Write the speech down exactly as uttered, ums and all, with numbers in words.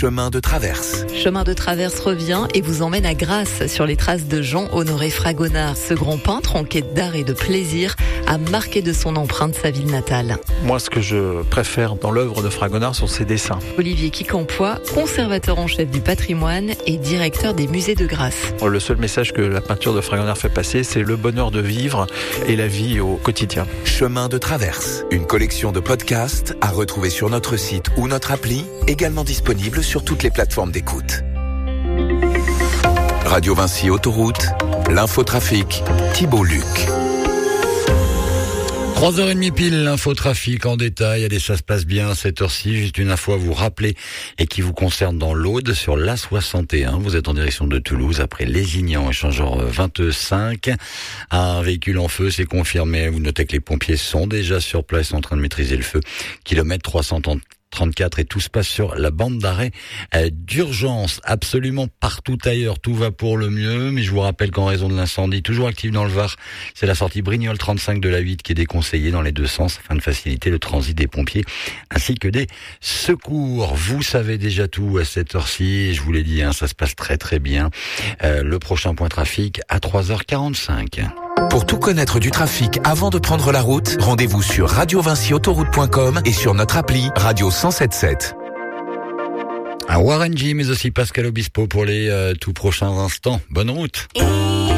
chemin de traverse. Chemin de traverse revient et vous emmène à Grasse, sur les traces de Jean-Honoré Fragonard. Ce grand peintre en quête d'art et de plaisir a marqué de son empreinte sa ville natale. Moi, ce que je préfère dans l'œuvre de Fragonard sont ses dessins. Olivier Quincampoix, conservateur en chef du patrimoine et directeur des musées de Grasse. Le seul message que la peinture de Fragonard fait passer, c'est le bonheur de vivre et la vie au quotidien. Chemin de traverse, une collection de podcasts à retrouver sur notre site ou notre appli, également disponible sur toutes les plateformes d'écoute. Radio Vinci Autoroute, l'infotrafic, Thibault Luc. trois heures trente pile, l'infotrafic en détail. Allez, ça se passe bien à cette heure-ci. Juste une info à vous rappeler et qui vous concerne dans l'Aude sur l'A soixante et un. Vous êtes en direction de Toulouse après Lézignan, échangeur vingt-cinq. Un véhicule en feu, c'est confirmé. Vous notez que les pompiers sont déjà sur place en train de maîtriser le feu. Kilomètre trois cent trente-quatre et tout se passe sur la bande d'arrêt euh, d'urgence. Absolument partout ailleurs, tout va pour le mieux, mais je vous rappelle qu'en raison de l'incendie, toujours actif dans le Var, c'est la sortie Brignoles trente-cinq de la huit qui est déconseillée dans les deux sens afin de faciliter le transit des pompiers ainsi que des secours. Vous savez déjà tout à cette heure-ci, je vous l'ai dit, hein, ça se passe très très bien. Euh, le prochain point trafic à trois heures quarante-cinq. Pour tout connaître du trafic avant de prendre la route, rendez-vous sur radio vinci autoroute point com et sur notre appli Radio cent sept sept. Un Warren G, mais aussi Pascal Obispo pour les euh, tout prochains instants. Bonne route.